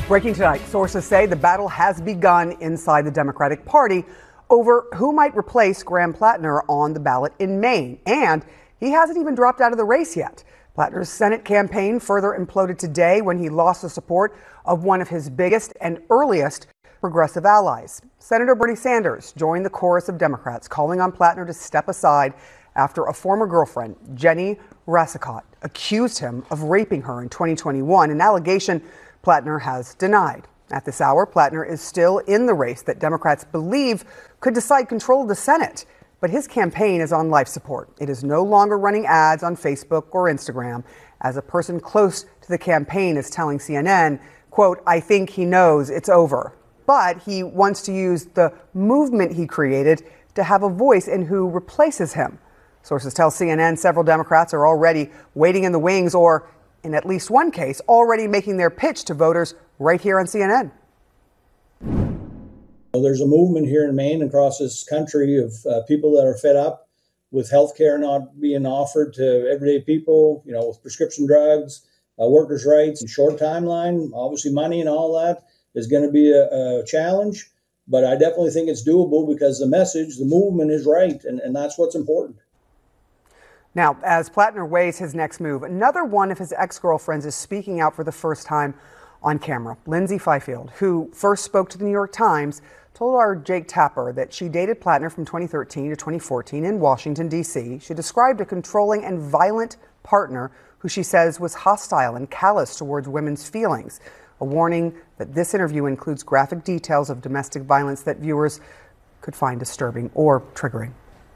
Breaking tonight, sources say the battle has begun inside the Democratic Party over who might replace Graham Plattner on the ballot in Maine. And he hasn't even dropped out of the race yet. Plattner's Senate campaign further imploded today when he lost the support of one of his biggest and earliest progressive allies. Senator Bernie Sanders joined the chorus of Democrats calling on Plattner to step aside after a former girlfriend, Jenny Rassicot, accused him of raping her in 2021, an allegation Plattner has denied. At this hour, Plattner is still in the race that Democrats believe could decide control of the Senate. But his campaign is on life support. It is no longer running ads on Facebook or Instagram, as a person close to the campaign is telling CNN, quote, "I think he knows it's over." But he wants to use the movement he created to have a voice in who replaces him. Sources tell CNN several Democrats are already waiting in the wings or, in at least one case, already making their pitch to voters right here on CNN. There's a movement here in Maine and across this country of people that are fed up with health care not being offered to everyday people, with prescription drugs, workers' rights, and short timeline. Obviously, money and all that is going to be a challenge, but I definitely think it's doable because the message, the movement is right, and that's what's important. Now, as Plattner weighs his next move, another one of his ex-girlfriends is speaking out for the first time on camera. Lindsay Fifield, who first spoke to the New York Times, told our Jake Tapper that she dated Plattner from 2013 to 2014 in Washington, D.C. She described a controlling and violent partner who she says was hostile and callous towards women's feelings. A warning that this interview includes graphic details of domestic violence that viewers could find disturbing or triggering.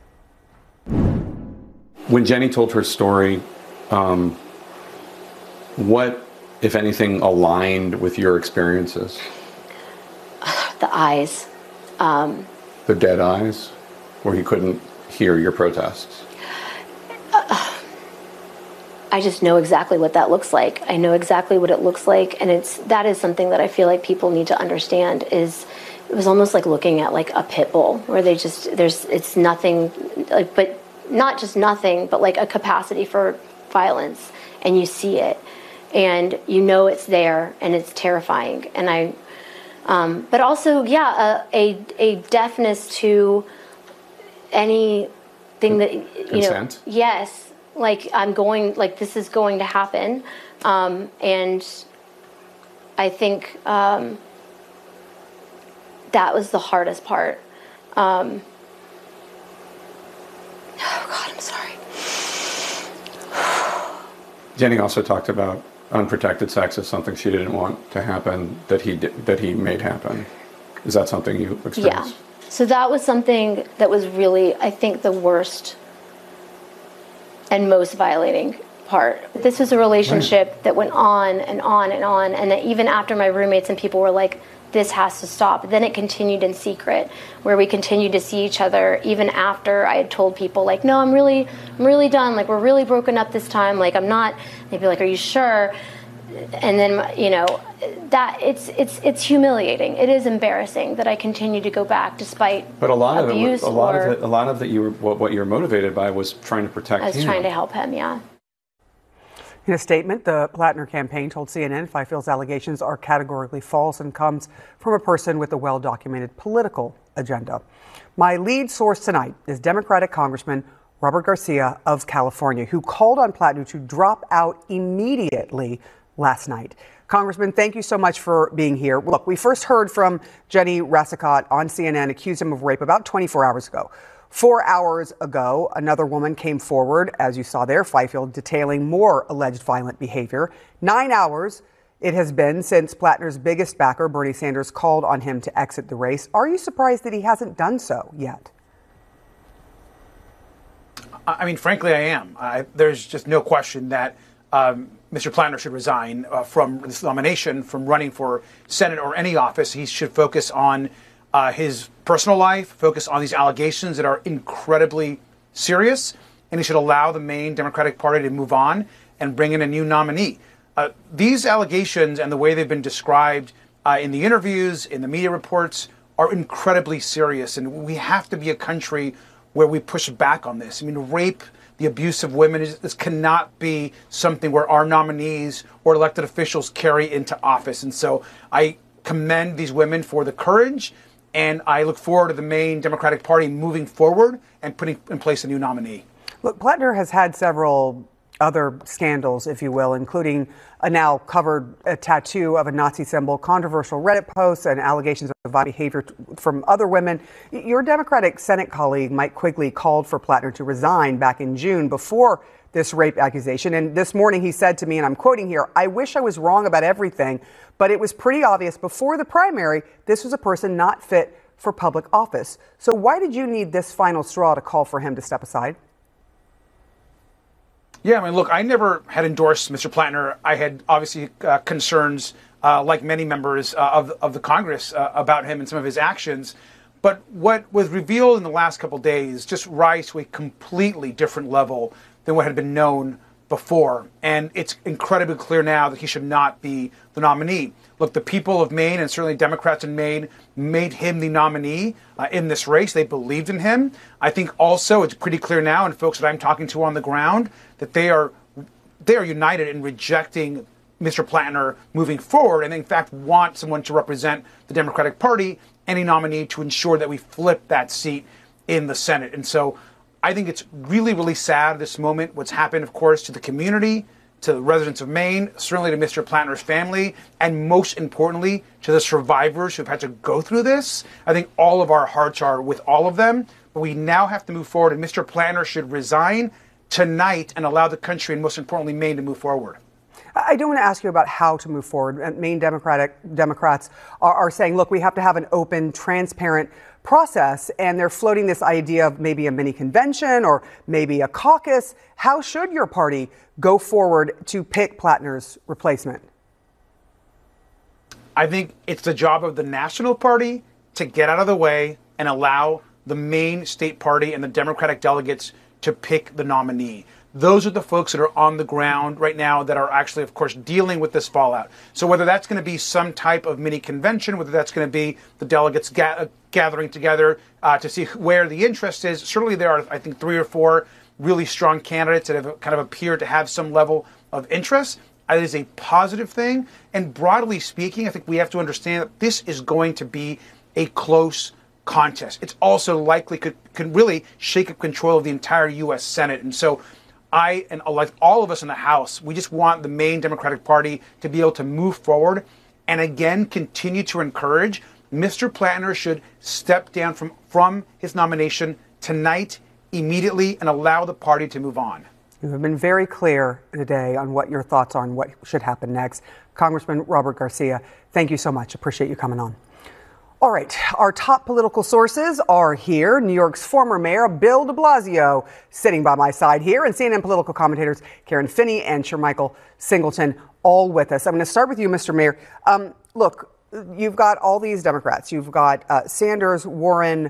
When Jenny told her story, what, if anything, aligned with your experiences? The eyes. The dead eyes, where he couldn't hear your protests? I just know exactly what that looks like. I know exactly what it looks like, and that is something that I feel like people need to understand. It was almost like looking at like a pit bull, where it's nothing, but not just nothing, but like a capacity for violence, and you see it, and you know it's there, and it's terrifying. And but also, a deafness to anything that consent. Yes. Like this is going to happen. And I think that was the hardest part. Oh God, I'm sorry. Jenny also talked about unprotected sex as something she didn't want to happen, that he made happen. Is that something you experienced? Yeah. So that was something that was really, I think, the worst and most violating part. This was a relationship that went on and on and on, and that even after my roommates and people were like, this has to stop, then it continued in secret, where we continued to see each other even after I had told people, like, no, I'm really done, like, we're really broken up this time, like, I'm not. They'd be like, are you sure? And then, that it's humiliating. It is embarrassing that I continue to go back despite abuse. But a lot of it, what you're motivated by was trying to protect him. I was trying to help him, yeah. In a statement, the Plattner campaign told CNN Fifield's allegations are categorically false and comes from a person with a well-documented political agenda. My lead source tonight is Democratic Congressman Robert Garcia of California, who called on Plattner to drop out immediately last night. Congressman, thank you so much for being here. Look, we first heard from Jenny Rassicot on CNN, accused him of rape about 24 hours ago. 4 hours ago, another woman came forward, as you saw there, Fifield, detailing more alleged violent behavior. 9 hours it has been since Plattner's biggest backer, Bernie Sanders, called on him to exit the race. Are you surprised that he hasn't done so yet? I mean, frankly, I am. There's just no question that Mr. Plattner should resign from this nomination, from running for Senate or any office. He should focus on his personal life, focus on these allegations that are incredibly serious, and he should allow the Maine Democratic Party to move on and bring in a new nominee. These allegations and the way they've been described in the interviews, in the media reports, are incredibly serious, and we have to be a country where we push back on this. I mean, rape, the abuse of women. This cannot be something where our nominees or elected officials carry into office. And so I commend these women for the courage, and I look forward to the Maine Democratic Party moving forward and putting in place a new nominee. Look, Plattner has had several other scandals, if you will, including a now covered tattoo of a Nazi symbol, controversial Reddit posts, and allegations of violent behavior from other women. Your Democratic Senate colleague, Mike Quigley, called for Plattner to resign back in June before this rape accusation. And this morning he said to me, and I'm quoting here, "I wish I was wrong about everything, but it was pretty obvious before the primary this was a person not fit for public office." So why did you need this final straw to call for him to step aside? Yeah, I mean, look, I never had endorsed Mr. Plattner. I had obviously concerns, like many members of the Congress, about him and some of his actions. But what was revealed in the last couple of days just rise to a completely different level than what had been known before. And it's incredibly clear now that he should not be the nominee. Look, the people of Maine, and certainly Democrats in Maine, made him the nominee in this race. They believed in him. I think also it's pretty clear now, and folks that I'm talking to on the ground, that they are united in rejecting Mr. Plattner moving forward, and in fact want someone to represent the Democratic Party, any nominee, to ensure that we flip that seat in the Senate. And so I think it's really, really sad at this moment what's happened, of course, to the community, to the residents of Maine, certainly to Mr. Plattner's family, and most importantly, to the survivors who've had to go through this. I think all of our hearts are with all of them, but we now have to move forward, and Mr. Plattner should resign tonight and allow the country, and most importantly, Maine, to move forward. I do want to ask you about how to move forward. Maine Democrats are saying, look, we have to have an open, transparent process, and they're floating this idea of maybe a mini convention or maybe a caucus. How should your party go forward to pick Plattner's replacement? I think it's the job of the national party to get out of the way and allow the Maine state party and the Democratic delegates to pick the nominee. Those are the folks that are on the ground right now that are actually, of course, dealing with this fallout. So whether that's going to be some type of mini convention, whether that's going to be the delegates gathering together to see where the interest is, certainly there are, I think, 3 or 4 really strong candidates that have kind of appeared to have some level of interest. It is a positive thing. And broadly speaking, I think we have to understand that this is going to be a close contest. It's also likely could really shake up control of the entire U.S. Senate. And so I, and like all of us in the House, we just want the Maine Democratic Party to be able to move forward and again continue to encourage Mr. Plattner should step down from his nomination tonight, immediately, and allow the party to move on. You have been very clear today on what your thoughts are on what should happen next. Congressman Robert Garcia, thank you so much. Appreciate you coming on. All right, our top political sources are here. New York's former mayor, Bill de Blasio, sitting by my side here, and CNN political commentators Karen Finney and Shermichael Singleton, all with us. I'm going to start with you, Mr. Mayor. Look, you've got all these Democrats. You've got Sanders, Warren,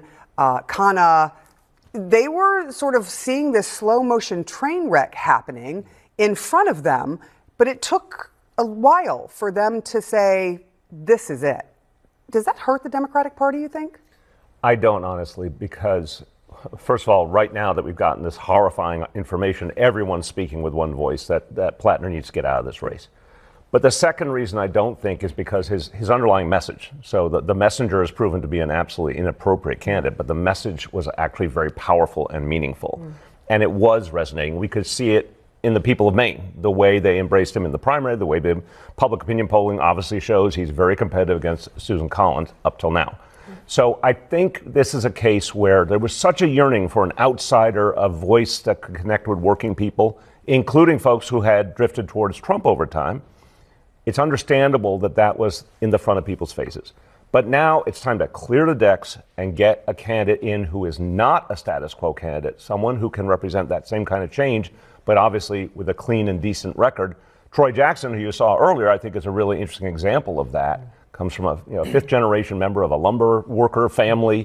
Khanna. They were sort of seeing this slow motion train wreck happening in front of them, but it took a while for them to say, this is it. Does that hurt the Democratic Party, you think? I don't, honestly, because, first of all, right now that we've gotten this horrifying information, everyone's speaking with one voice that Plattner needs to get out of this race. But the second reason I don't think is because his underlying message. So the messenger has proven to be an absolutely inappropriate candidate, but the message was actually very powerful and meaningful. And it was resonating. We could see it in the people of Maine, the way they embraced him in the primary, the way the public opinion polling obviously shows he's very competitive against Susan Collins up till now. So I think this is a case where there was such a yearning for an outsider, a voice that could connect with working people, including folks who had drifted towards Trump over time. It's understandable that that was in the front of people's faces. But now it's time to clear the decks and get a candidate in who is not a status quo candidate, someone who can represent that same kind of change, but obviously with a clean and decent record. Troy Jackson, who you saw earlier, I think is a really interesting example of that. Comes from a fifth-generation member of a lumber worker family,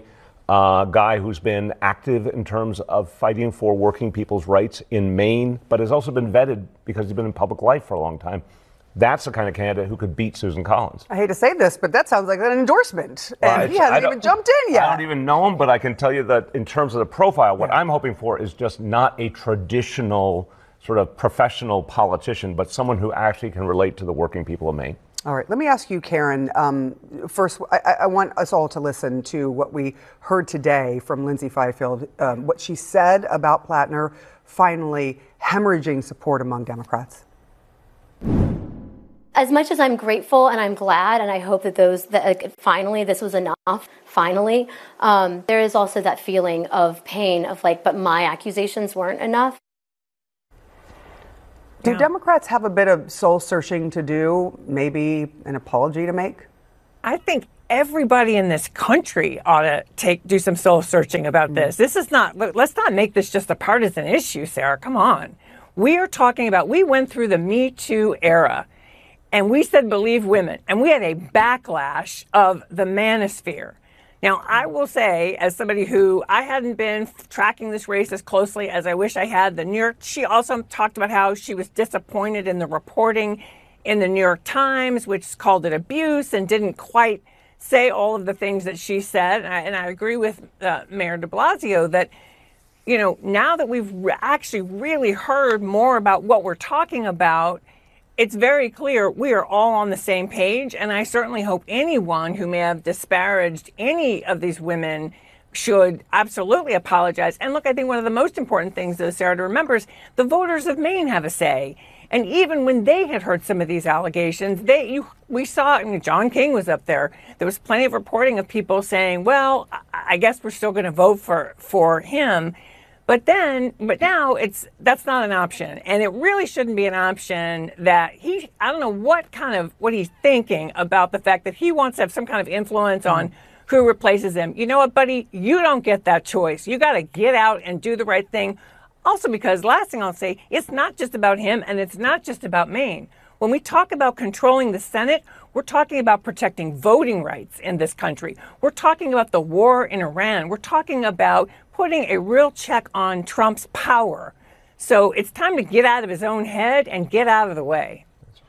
guy who's been active in terms of fighting for working people's rights in Maine, but has also been vetted because he's been in public life for a long time. That's the kind of candidate who could beat Susan Collins. I hate to say this, but that sounds like an endorsement. And he hasn't even jumped in yet. I don't even know him, but I can tell you that in terms of the profile, what I'm hoping for is just not a traditional sort of professional politician, but someone who actually can relate to the working people of Maine. All right, let me ask you, Karen. First, I want us all to listen to what we heard today from Lindsay Fifield, what she said about Plattner finally hemorrhaging support among Democrats. As much as I'm grateful and I'm glad, and I hope that finally this was enough, finally, there is also that feeling of pain of like, but my accusations weren't enough. Do Democrats have a bit of soul searching to do, maybe an apology to make? I think everybody in this country ought to do some soul searching about this. This is not, let's not make this just a partisan issue, Sarah. Come on. We are talking about, we went through the Me Too era. And we said, believe women. And we had a backlash of the manosphere. Now, I will say, as somebody who I hadn't been tracking this race as closely as I wish I had, she also talked about how she was disappointed in the reporting in the New York Times, which called it abuse and didn't quite say all of the things that she said. And I agree with Mayor de Blasio that, you know, now that we've actually really heard more about what we're talking about, it's very clear we are all on the same page, and I certainly hope anyone who may have disparaged any of these women should absolutely apologize. And look, I think one of the most important things, though, Sarah, to remember is the voters of Maine have a say. And even when they had heard some of these allegations, we saw, I mean, John King was up there. There was plenty of reporting of people saying, well, I guess we're still going to vote for him. But now that's not an option. And it really shouldn't be an option that I don't know what he's thinking about the fact that he wants to have some kind of influence on who replaces him. You know what, buddy? You don't get that choice. You got to get out and do the right thing. Also, because last thing I'll say, it's not just about him and it's not just about Maine. When we talk about controlling the Senate, we're talking about protecting voting rights in this country. We're talking about the war in Iran. We're talking about putting a real check on Trump's power. So it's time to get out of his own head and get out of the way.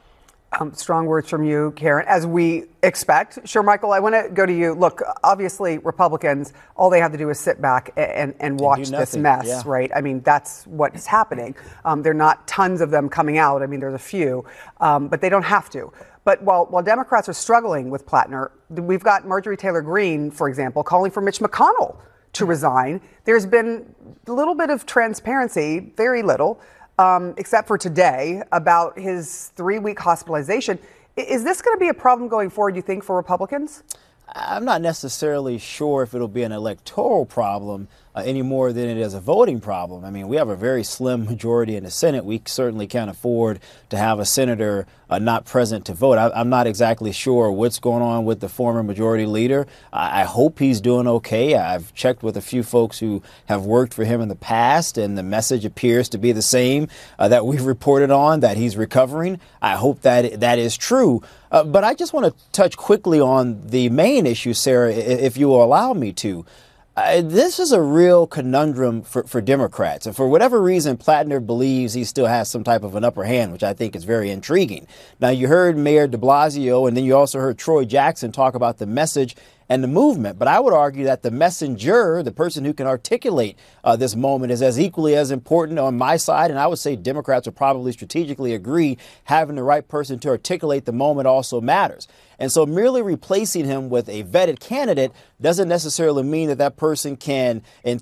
Strong words from you, Karen, as we expect. Sure, Michael, I want to go to you. Look, obviously, Republicans, all they have to do is sit back and watch this mess, right? I mean, that's what's happening. There are not tons of them coming out. I mean, there's a few, but they don't have to. But while Democrats are struggling with Plattner, we've got Marjorie Taylor Greene, for example, calling for Mitch McConnell to resign. There's been a little bit of transparency, very little, except for today, about his 3-week hospitalization. Is this going to be a problem going forward, you think, for Republicans? I'm not necessarily sure if it'll be an electoral problem any more than it is a voting problem. I mean, we have a very slim majority in the Senate. We certainly can't afford to have a senator not present to vote. I'm not exactly sure what's going on with the former majority leader. I hope he's doing okay. I've checked with a few folks who have worked for him in the past, and the message appears to be the same that we've reported on, that he's recovering. I hope that is true. But I just want to touch quickly on the main issue, Sarah, if you will allow me to. This is a real conundrum for Democrats. And for whatever reason, Plattner believes he still has some type of an upper hand, which I think is very intriguing. Now, you heard Mayor de Blasio, and then you also heard Troy Jackson talk about the message and the movement. But I would argue that the messenger, the person who can articulate this moment, is as equally as important on my side. And I would say Democrats would probably strategically agree having the right person to articulate the moment also matters. And so merely replacing him with a vetted candidate doesn't necessarily mean that person can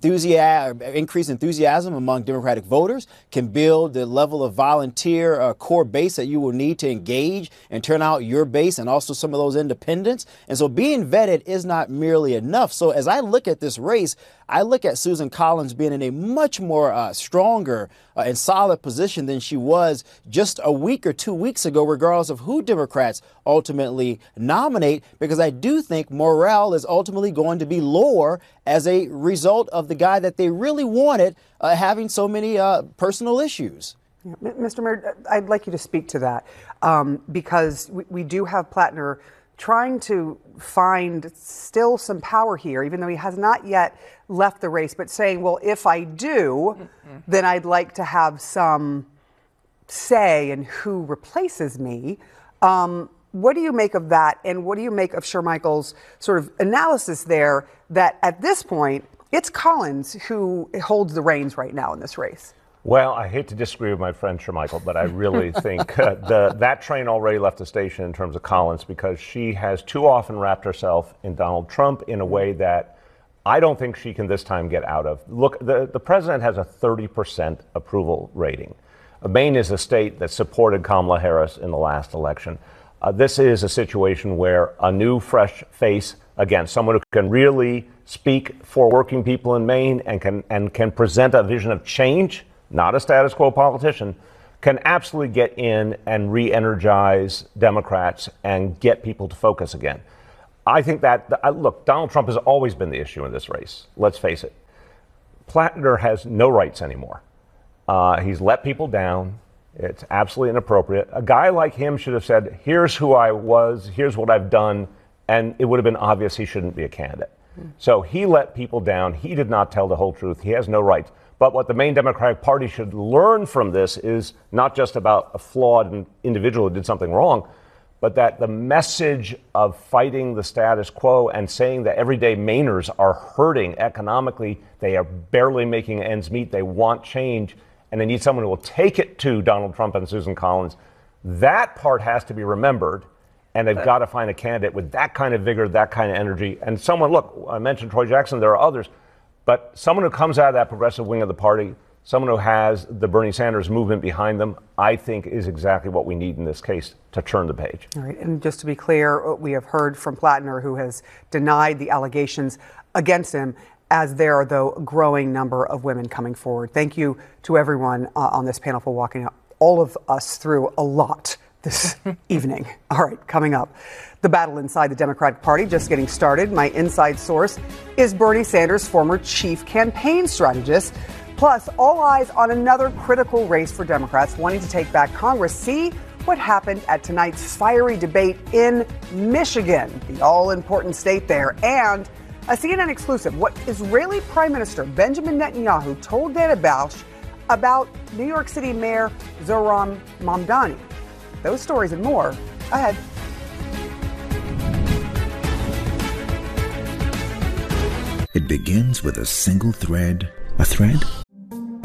increase enthusiasm among Democratic voters, can build the level of volunteer core base that you will need to engage and turn out your base and also some of those independents. And so being vetted is not merely enough. So as I look at this race, I look at Susan Collins being in a much more stronger and solid position than she was just a week or 2 weeks ago, regardless of who Democrats ultimately nominate, because I do think morale is ultimately going to be lower as a result of the guy that they really wanted having so many personal issues. Yeah. Mr. Mayor, I'd like you to speak to that because we do have Plattner trying to find still some power here, even though he has not yet left the race, but saying, well, if I do, then I'd like to have some say in who replaces me. What do you make of that? And what do you make of Shermichael's sort of analysis there that at this point, it's Collins who holds the reins right now in this race? Well, I hate to disagree with my friend Shermichael, but I really think that train already left the station in terms of Collins, because she has too often wrapped herself in Donald Trump in a way that I don't think she can this time get out of. Look, the president has a 30% approval rating. Maine is a state that supported Kamala Harris in the last election. This is a situation where a new, fresh face, again, someone who can really speak for working people in Maine and can present a vision of change, not a status quo politician, can absolutely get in and re-energize Democrats and get people to focus again. I think that, look, Donald Trump has always been the issue in this race. Let's face it. Plattner has no rights anymore. He's let people down. It's absolutely inappropriate. A guy like him should have said, here's who I was, here's what I've done, and it would have been obvious he shouldn't be a candidate. So he let people down. He did not tell the whole truth. He has no rights. But what the Maine Democratic Party should learn from this is not just about a flawed individual who did something wrong, but that the message of fighting the status quo and saying that everyday Mainers are hurting economically, they are barely making ends meet, they want change, and they need someone who will take it to Donald Trump and Susan Collins. That part has to be remembered, and they've got to find a candidate with that kind of vigor, that kind of energy. And someone, look, I mentioned Troy Jackson, there are others, but someone who comes out of that progressive wing of the party, someone who has the Bernie Sanders movement behind them, I think is exactly what we need in this case to turn the page. All right, and just to be clear, we have heard from Plattner, who has denied the allegations against him, as there are, though, a growing number of women coming forward. Thank you to everyone on this panel for walking all of us through a lot this evening. All right, coming up, the battle inside the Democratic Party just getting started. My inside source is Bernie Sanders' former chief campaign strategist. Plus, all eyes on another critical race for Democrats wanting to take back Congress. See what happened at tonight's fiery debate in Michigan, the all-important state there. And a CNN exclusive, what Israeli Prime Minister Benjamin Netanyahu told Dana Bausch about New York City Mayor Zohran Mamdani. Those stories and more ahead. It begins with a single thread. A thread